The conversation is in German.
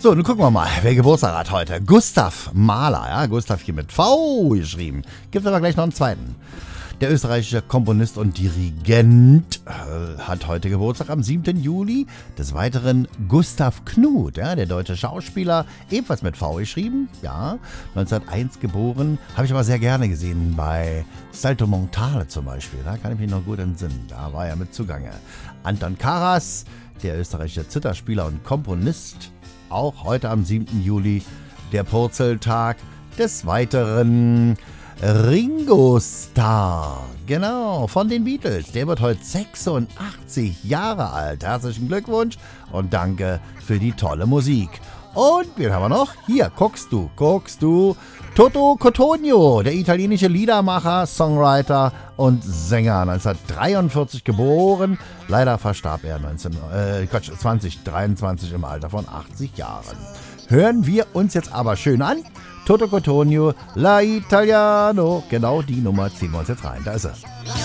So, nun gucken wir mal, wer Geburtstag hat heute. Gustav Mahler, ja, Gustav hier mit V geschrieben. Gibt aber gleich noch einen zweiten. Der österreichische Komponist und Dirigent hat heute Geburtstag am 7. Juli. Des Weiteren Gustav Knuth, ja, der deutsche Schauspieler, ebenfalls mit V geschrieben. Ja, 1901 geboren. Habe ich aber sehr gerne gesehen bei Salto Mortale zum Beispiel. Da kann ich mich noch gut entsinnen. Da war er mit zugange. Anton Karas, der österreichische Zitherspieler und Komponist. Auch heute am 7. Juli der Purzeltag. Des Weiteren Ringo Starr, genau, von den Beatles. Der wird heute 86 Jahre alt. Herzlichen Glückwunsch und danke für die tolle Musik. Und wen haben wir noch? Hier, guckst du. Toto Cotugno, der italienische Liedermacher, Songwriter und Sänger, 1943 geboren. Leider verstarb er 2023 im Alter von 80 Jahren. Hören wir uns jetzt aber schön an. Toto Cotugno, La Italiano. Genau die Nummer ziehen wir uns jetzt rein. Da ist er.